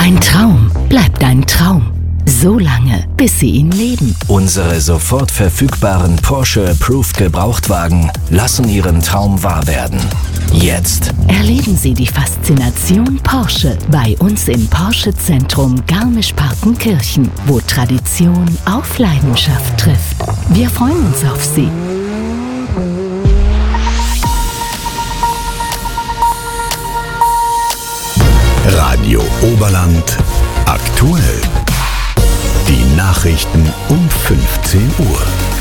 Ein Traum bleibt ein Traum. So lange, bis Sie ihn leben. Unsere sofort verfügbaren Porsche Approved Gebrauchtwagen lassen Ihren Traum wahr werden. Jetzt Erleben Sie die Faszination Porsche bei uns im Porsche Zentrum Garmisch-Partenkirchen, wo Tradition auf Leidenschaft trifft. Wir freuen uns auf Sie. Radio Oberland aktuell. Die Nachrichten um 15 Uhr.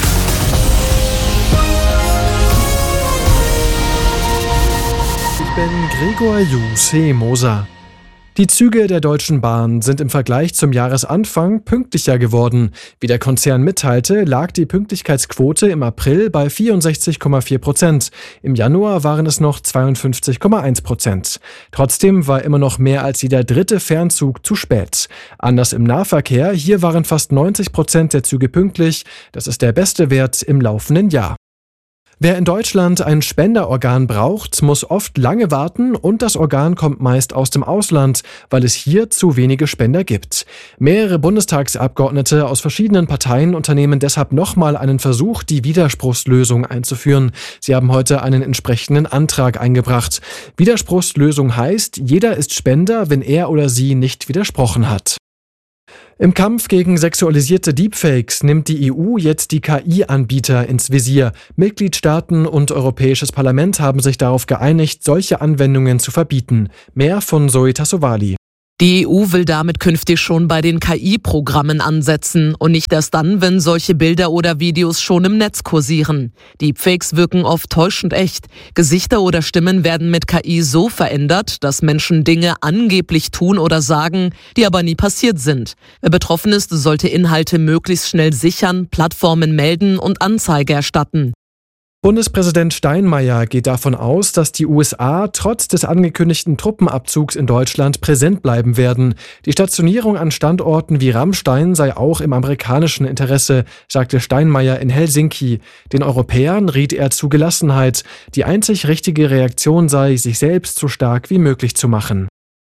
Ich bin Gregor Moser. Die Züge der Deutschen Bahn sind im Vergleich zum Jahresanfang pünktlicher geworden. Wie der Konzern mitteilte, lag die Pünktlichkeitsquote im April bei 64,4%. Im Januar waren es noch 52,1%. Trotzdem war immer noch mehr als jeder dritte Fernzug zu spät. Anders im Nahverkehr, hier waren fast 90% der Züge pünktlich. Das ist der beste Wert im laufenden Jahr. Wer in Deutschland ein Spenderorgan braucht, muss oft lange warten und das Organ kommt meist aus dem Ausland, weil es hier zu wenige Spender gibt. Mehrere Bundestagsabgeordnete aus verschiedenen Parteien unternehmen deshalb nochmal einen Versuch, die Widerspruchslösung einzuführen. Sie haben heute einen entsprechenden Antrag eingebracht. Widerspruchslösung heißt, jeder ist Spender, wenn er oder sie nicht widersprochen hat. Im Kampf gegen sexualisierte Deepfakes nimmt die EU jetzt die KI-Anbieter ins Visier. Mitgliedstaaten und Europäisches Parlament haben sich darauf geeinigt, solche Anwendungen zu verbieten. Mehr von Zoe Tassovali. Die EU will damit künftig schon bei den KI-Programmen ansetzen und nicht erst dann, wenn solche Bilder oder Videos schon im Netz kursieren. Deepfakes wirken oft täuschend echt. Gesichter oder Stimmen werden mit KI so verändert, dass Menschen Dinge angeblich tun oder sagen, die aber nie passiert sind. Wer betroffen ist, sollte Inhalte möglichst schnell sichern, Plattformen melden und Anzeige erstatten. Bundespräsident Steinmeier geht davon aus, dass die USA trotz des angekündigten Truppenabzugs in Deutschland präsent bleiben werden. Die Stationierung an Standorten wie Ramstein sei auch im amerikanischen Interesse, sagte Steinmeier in Helsinki. Den Europäern riet er zu Gelassenheit. Die einzig richtige Reaktion sei, sich selbst so stark wie möglich zu machen.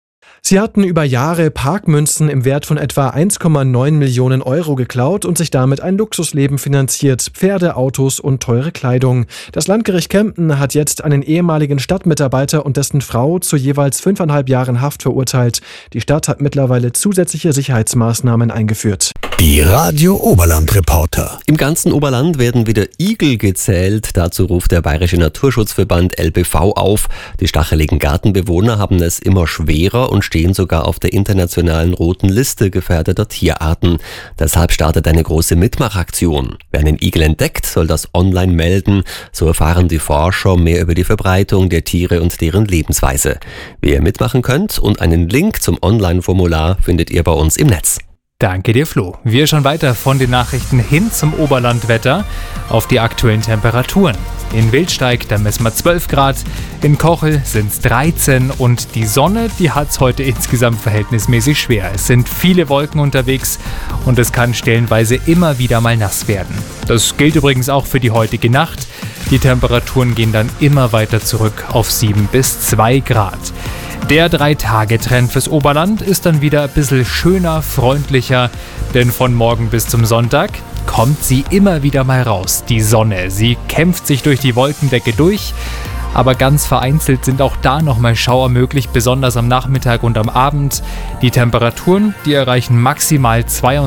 Sie hatten über Jahre Parkmünzen im Wert von etwa 1,9 Millionen Euro geklaut und sich damit ein Luxusleben finanziert, Pferde, Autos und teure Kleidung. Das Landgericht Kempten hat jetzt einen ehemaligen Stadtmitarbeiter und dessen Frau zu jeweils 5,5 Jahren Haft verurteilt. Die Stadt hat mittlerweile zusätzliche Sicherheitsmaßnahmen eingeführt. Die Radio Oberland Reporter. Im ganzen Oberland werden wieder Igel gezählt. Dazu ruft der Bayerische Naturschutzverband LBV auf. Die stacheligen Gartenbewohner haben es immer schwerer und stehen sogar auf der internationalen roten Liste gefährdeter Tierarten. Deshalb startet eine große Mitmachaktion. Wer einen Igel entdeckt, soll das online melden. So erfahren die Forscher mehr über die Verbreitung der Tiere und deren Lebensweise. Wie ihr mitmachen könnt und einen Link zum Online-Formular findet ihr bei uns im Netz. Danke dir, Flo. Wir schauen weiter von den Nachrichten hin zum Oberlandwetter auf die aktuellen Temperaturen. In Wildsteig, da messen wir 12 Grad, in Kochel sind es 13 und die Sonne, die hat es heute insgesamt verhältnismäßig schwer. Es sind viele Wolken unterwegs und es kann stellenweise immer wieder mal nass werden. Das gilt übrigens auch für die heutige Nacht. Die Temperaturen gehen dann immer weiter zurück auf 7 bis 2 Grad. Der 3-Tage-Trend fürs Oberland ist dann wieder ein bisschen schöner, freundlicher, denn von morgen bis zum Sonntag kommt sie immer wieder mal raus, die Sonne. Sie kämpft sich durch die Wolkendecke durch, aber ganz vereinzelt sind auch da nochmal Schauer möglich, besonders am Nachmittag und am Abend. Die Temperaturen, die erreichen maximal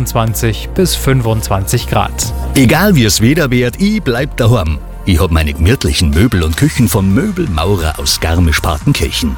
22 bis 25 Grad. Egal wie es Wetter wird, ich bleib daheim. Ich hab meine gemütlichen Möbel und Küchen vom Möbelmaurer aus Garmisch-Partenkirchen.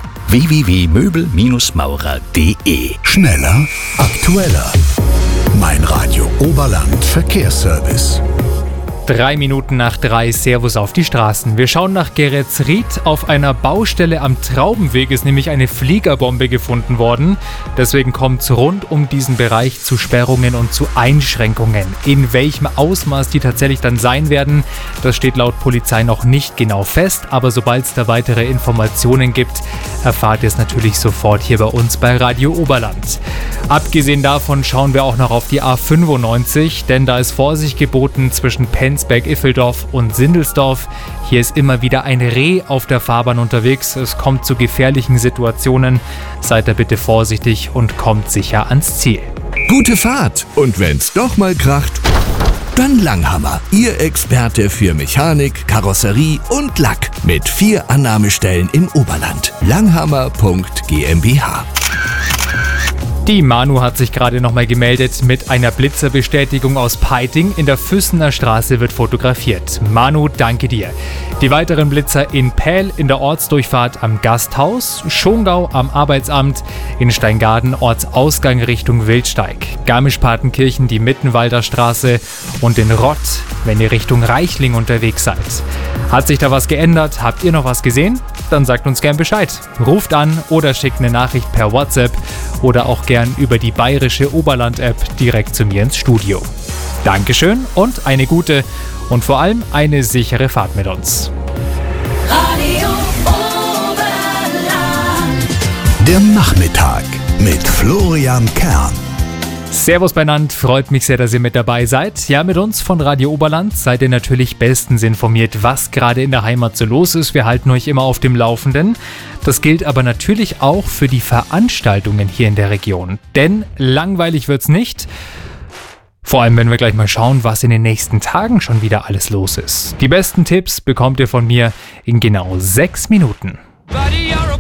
www.möbel-maurer.de. Schneller, aktueller. Mein Radio Oberland Verkehrsservice. 3 Minuten nach 3, Servus auf die Straßen. Wir schauen nach Geretsried. Auf einer Baustelle am Traubenweg ist nämlich eine Fliegerbombe gefunden worden. Deswegen kommt es rund um diesen Bereich zu Sperrungen und zu Einschränkungen. In welchem Ausmaß die tatsächlich dann sein werden, das steht laut Polizei noch nicht genau fest. Aber sobald es da weitere Informationen gibt, erfahrt ihr es natürlich sofort hier bei uns bei Radio Oberland. Abgesehen davon schauen wir auch noch auf die A95, denn da ist Vorsicht geboten zwischen Penzberg-Iffeldorf und Sindelsdorf. Hier ist immer wieder ein Reh auf der Fahrbahn unterwegs. Es kommt zu gefährlichen Situationen. Seid da bitte vorsichtig und kommt sicher ans Ziel. Gute Fahrt! Und wenn's doch mal kracht, dann Langhammer. Ihr Experte für Mechanik, Karosserie und Lack. Mit 4 Annahmestellen im Oberland. Langhammer.gmbH. Die Manu hat sich gerade nochmal gemeldet mit einer Blitzerbestätigung aus Peiting. In der Füssener Straße wird fotografiert. Manu, danke dir. Die weiteren Blitzer in Pähl in der Ortsdurchfahrt am Gasthaus, Schongau am Arbeitsamt, in Steingaden Ortsausgang Richtung Wildsteig, Garmisch-Partenkirchen die Mittenwalder Straße und in Rott, wenn ihr Richtung Reichling unterwegs seid. Hat sich da was geändert? Habt ihr noch was gesehen? Dann sagt uns gern Bescheid. Ruft an oder schickt eine Nachricht per WhatsApp oder auch gern über die bayerische Oberland-App direkt zu mir ins Studio. Dankeschön und eine gute und vor allem eine sichere Fahrt mit uns. Radio Oberland. Der Nachmittag mit Florian Kern. Servus beieinander, freut mich sehr, dass ihr mit dabei seid. Ja, mit uns von Radio Oberland seid ihr natürlich bestens informiert, was gerade in der Heimat so los ist. Wir halten euch immer auf dem Laufenden. Das gilt aber natürlich auch für die Veranstaltungen hier in der Region. Denn langweilig wird's nicht. Vor allem, wenn wir gleich mal schauen, was in den nächsten Tagen schon wieder alles los ist. Die besten Tipps bekommt ihr von mir in genau 6 Minuten. Buddy,